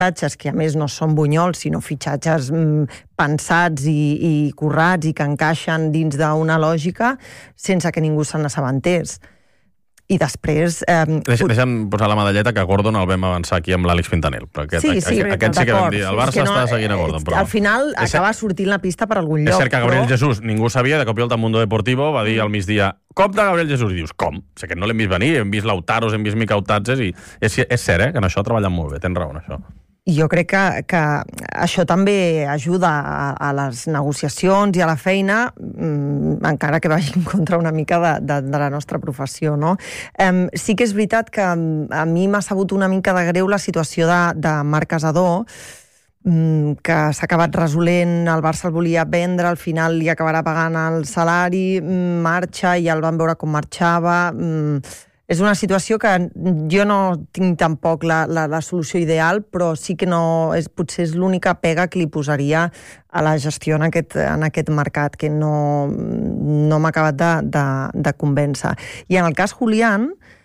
fitxatges que a més no són bunyols, sinó fitxatges pensats i currats i que encaixen dins d'una lògica sense que ningú se n'assabentés. I després... Deixa'm posar la medalleta que Gordon el vam avançar aquí amb l'Àlex Pintanel. Aquest sí que vam dir, el Barça està seguint a Gordon. Al final acaba sortint la pista per algun lloc. És cert que Gabriel Jesús, ningú sabia, de cop i volta al Mundo Deportivo va dir al migdia cop de Gabriel Jesús, i dius, com? Sé que no l'hem vist venir, hem vist Lautaros, hem vist Mikautatses, i és cert, que en això treballen molt bé, tens raó en això. I jo crec que això també ajuda a les negociacions i a la feina, encara que vagi en contra una mica de la nostra professió, no? Sí que és veritat que a mi m'ha sabut una mica de greu la situació de Marc Casadó, que s'ha acabat resolent, el Barça el volia vendre, al final li acabarà pagant el salari, marxa i el van veure com marxava... És una situació que jo no tinc tampoc la solució ideal, però sí que potser és l'única pega que li posaria a la gestió en aquest mercat, que no m'ha acabat de convèncer. I en el cas Julián,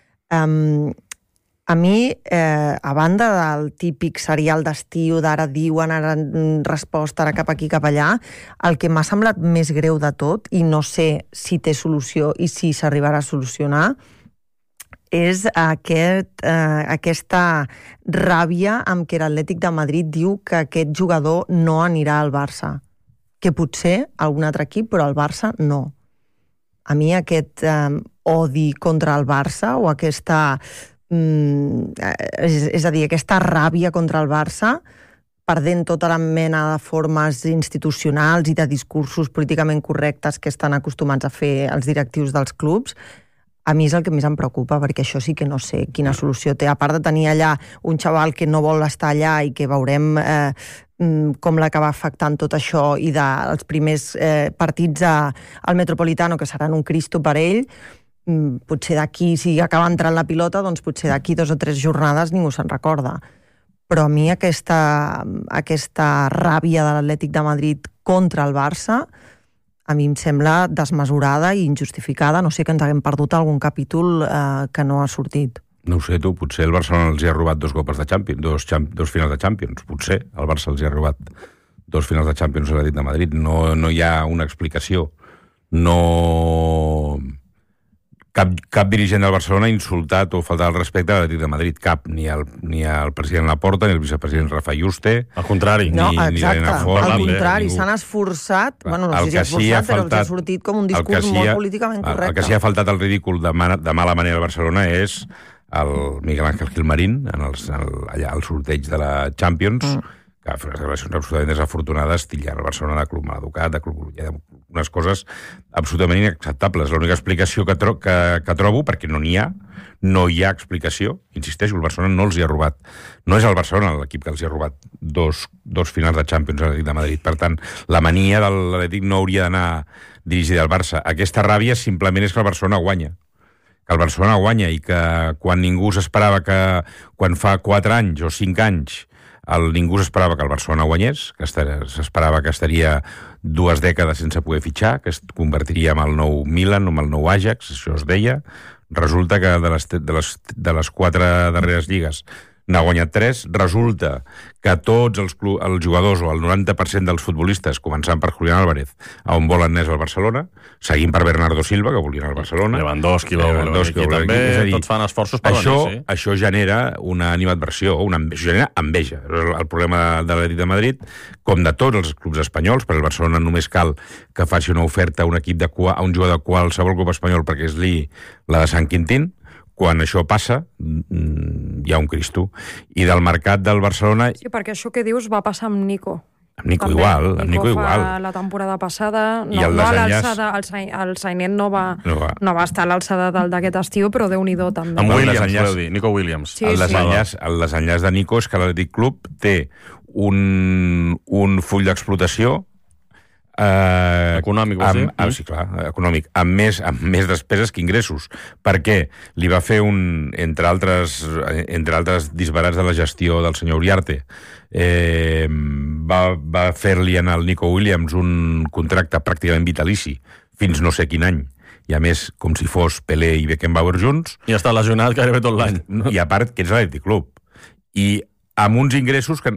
a mi, a banda del típic serial d'estiu, d'ara diuen, ara resposta, ara cap aquí, cap allà, el que m'ha semblat més greu de tot, i no sé si té solució i si s'arribarà a solucionar, és aquesta ràbia amb què l'Atlètic de Madrid diu que aquest jugador no anirà al Barça. Que potser algun altre equip, però al Barça no. A mi aquest odi contra el Barça o aquesta... és a dir, aquesta ràbia contra el Barça, perdent tota la mena de formes institucionals i de discursos políticament correctes que estan acostumats a fer els directius dels clubs, a mi és el que més em preocupa, perquè això sí que no sé quina solució té. A part de tenir allà un xaval que no vol estar allà i que veurem com l'acaba afectant tot això, i dels primers partits al Metropolitano, que seran un Cristo per ell, potser d'aquí, si acaba entrant la pilota, doncs potser d'aquí 2 o 3 jornades ningú se'n recorda. Però a mi aquesta ràbia de l'Atlètic de Madrid contra el Barça, a mi em sembla desmesurada i injustificada. No sé, que ens haguem perdut algun capítol que no ha sortit. No ho sé, tu, potser el Barcelona els hi ha robat 2 copes de Champions, 2 finals de Champions. Potser el Barça els hi ha robat 2 finals de Champions a l'Atlètic de Madrid. No hi ha una explicació. Cap dirigent del Barcelona ha insultat o faltat el respecte a l'Atlètic de Madrid. Cap, ni el president Laporta, ni el vicepresident Rafa Yuste. Al contrari. No, exacte. Al contrari, s'han esforçat, bueno, no sé si esforçat, però els ha sortit com un discurs molt políticament correcte. El que sí ha faltat el ridícul de mala manera al Barcelona és el Miguel Ángel Gilmarín, allà al sorteig de la Champions, que va fer unes declaracions absolutament desafortunades, titllar el Barcelona de club maleducat, de club... unes coses absolutament inacceptables. L'única explicació que trobo, perquè no hi ha explicació, insisteixo, el Barcelona no els hi ha robat. No és el Barcelona l'equip que els hi ha robat dos finals de Champions a l'Atlètic de Madrid. Per tant, la mania de l'Atlètic no hauria d'anar dirigida al Barça. Aquesta ràbia simplement és que el Barcelona guanya. Que el Barcelona guanya i que quan ningú s'esperava que, quan fa 4 anys o 5 anys, ningú s'esperava que el Barcelona guanyés, que s'esperava que estaria 2 dècades sense poder fitxar, que es convertiria en el nou Milan o en el nou Ajax, això es deia. Resulta que de les 4 darreres lligues n'ha guanyat 3. Resulta que tots els jugadors, o el 90% dels futbolistes, començant per Julián Álvarez, on volen anés al Barcelona, seguint per Bernardo Silva, que volien al Barcelona. Lewandowski aquí també, tots fan esforços per venir, sí. Això genera una animadversió, això genera enveja. El problema de l'Atlètic de Madrid, com de tots els clubs espanyols, per el Barcelona només cal que faci una oferta a un jugador de qualsevol club espanyol perquè és la de Sant Quintín. Quan això passa, hi ha un Cristo. I del mercat del Barcelona... Sí, perquè això que dius va passar amb Nico. Amb Nico també. Igual. Nico la temporada passada, el Sainet no va estar a l'alçada d'aquest estiu, però Déu-n'hi-do també. Amb Williams, voleu dir, Nico Williams. El desenllaç de Nico és que l'Atlètic Club té un full d'explotació econòmic, vols dir? Sí, clar, econòmic, amb més despeses que ingressos, perquè li va fer entre altres disbarats de la gestió del senyor Uriarte, va fer-li al Nico Williams un contracte pràcticament vitalici fins no sé quin any, i a més com si fos Pelé i Beckenbauer junts, i està lesionat gairebé tot l'any, i a part que ets l'Atlètic Club, i amb uns ingressos que